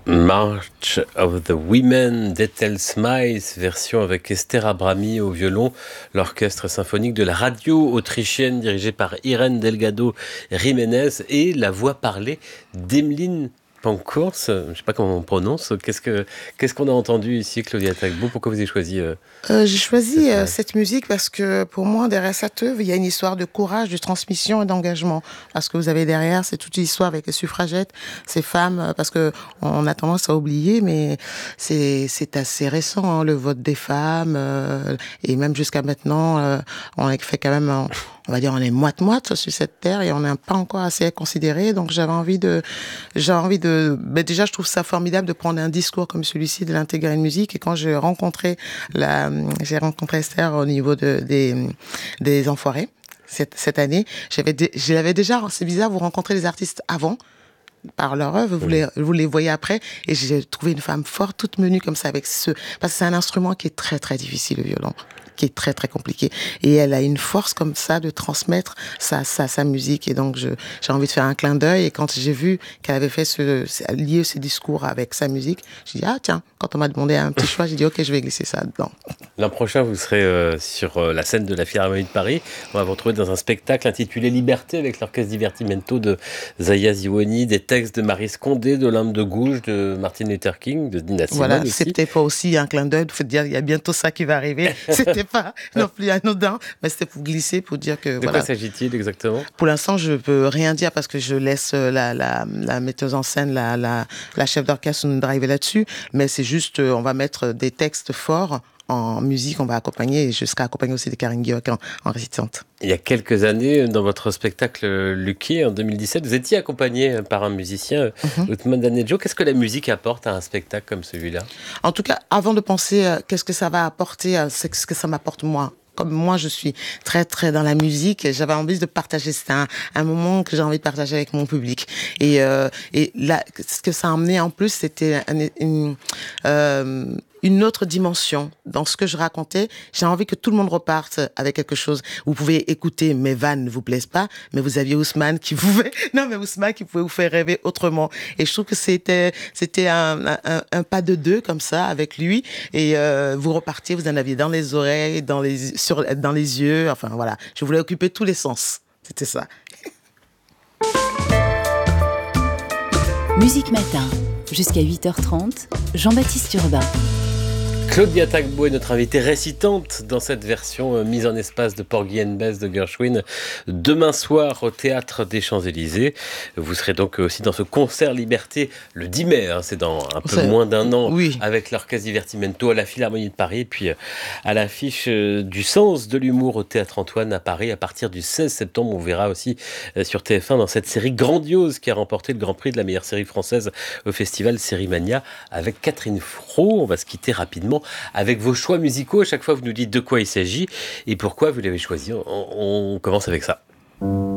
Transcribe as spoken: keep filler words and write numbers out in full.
March of the Women d'Ethel Smiles, version avec Esther Abrami au violon, l'orchestre symphonique de la radio autrichienne dirigé par Irene Delgado Jiménez et la voix parlée d'Emeline Pankhurst, je ne sais pas comment on prononce. Qu'est-ce, que, qu'est-ce qu'on a entendu ici, Claudia Tagbo? Pourquoi vous avez choisi euh, euh, J'ai choisi cette, euh, cette musique parce que pour moi, derrière cette œuvre, il y a une histoire de courage, de transmission et d'engagement. Parce que vous avez derrière, c'est toute l'histoire avec les suffragettes, ces femmes, parce que on a tendance à oublier, mais c'est, c'est assez récent, hein, le vote des femmes, euh, et même jusqu'à maintenant, euh, on fait quand même... On, on va dire, on est moite-moite sur cette terre et on n'est pas encore assez considéré. Donc, j'avais envie de, j'avais envie de, ben déjà, je trouve ça formidable de prendre un discours comme celui-ci, de l'intégrer à une musique. Et quand j'ai rencontré la, j'ai rencontré Esther au niveau de, des, des Enfoirés, cette, cette année, j'avais, je l'avais déjà, c'est bizarre, vous rencontrez les artistes avant, par leur œuvre, vous, les, vous les voyez après, et j'ai trouvé une femme forte, toute menue comme ça, avec ce, parce que c'est un instrument qui est très très difficile, le violon, qui est très très compliqué, et elle a une force comme ça de transmettre sa, sa, sa musique, et donc je, j'ai envie de faire un clin d'œil, et quand j'ai vu qu'elle avait fait ce, lié ses discours avec sa musique, j'ai dit, ah tiens, quand on m'a demandé un petit choix, j'ai dit, ok, je vais glisser ça dedans. L'an prochain, vous serez euh, sur euh, la scène de la Philharmonie de Paris. On va vous retrouver dans un spectacle intitulé Liberté avec l'orchestre Divertimento de Zaya Ziwani, des textes de Maryse Condé, d'Olympe de Gouges, de Martin Luther King, de Nina Simone. Voilà, aussi. C'était pas aussi un clin d'œil, il faut dire, il y a bientôt ça qui va arriver. C'était pas non plus anodin, mais c'était pour glisser, pour dire que... De voilà. quoi s'agit-il exactement? Pour l'instant, je peux rien dire parce que je laisse la, la, la metteuse en scène, la, la, la chef d'orchestre nous driver là-dessus, mais c'est juste, on va mettre des textes forts en musique, on va accompagner, et je serai accompagnée aussi de Karine Guillaume en, en récitante. Il y a quelques années, dans votre spectacle Lucky, en deux mille dix-sept, vous étiez accompagné par un musicien, mm-hmm. Othman Danejo. Qu'est-ce que la musique apporte à un spectacle comme celui-là? En tout cas, avant de penser euh, qu'est-ce que ça va apporter, euh, c'est ce que ça m'apporte moi. Comme moi, je suis très, très dans la musique, j'avais envie de partager. C'était un, un moment que j'ai envie de partager avec mon public. Et, euh, et là, ce que ça a emmené en plus, c'était un, une... Euh, une autre dimension dans ce que je racontais. J'ai envie que tout le monde reparte avec quelque chose. Vous pouvez écouter, mes vannes ne vous plaisent pas, mais vous aviez Ousmane qui pouvait, non, mais Ousmane qui pouvait vous faire rêver autrement. Et je trouve que c'était, c'était un, un, un pas de deux comme ça avec lui. Et euh, vous repartiez, vous en aviez dans les oreilles, dans les, sur, dans les yeux. Enfin, voilà. Je voulais occuper tous les sens. C'était ça. Musique Matin, jusqu'à huit heures trente, Jean-Baptiste Urbain. Claudia Tagbo est notre invitée récitante dans cette version euh, mise en espace de Porgy and Bess de Gershwin demain soir au Théâtre des Champs-Élysées. Vous serez donc aussi dans ce concert Liberté le dix mai, hein, c'est dans un peu c'est... moins d'un an, oui. avec l'orchestre Divertimento à la Philharmonie de Paris, puis euh, à l'affiche euh, du Sens de l'humour au Théâtre Antoine à Paris à partir du seize septembre. On verra aussi euh, sur T F un dans cette série grandiose qui a remporté le Grand Prix de la meilleure série française au festival Série Mania avec Catherine Fro. On va se quitter rapidement avec vos choix musicaux. À chaque fois, vous nous dites de quoi il s'agit et pourquoi vous l'avez choisi. On, on commence avec ça.